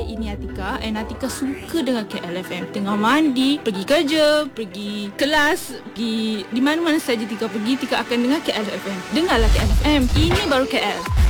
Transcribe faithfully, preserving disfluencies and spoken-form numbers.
ini Atika, and Atika suka dengar K L F M. Tengah mandi, pergi kerja, pergi kelas, pergi di mana-mana saja Tika pergi, Tika akan dengar K L F M. Dengarlah K L F M. Ini baru K L.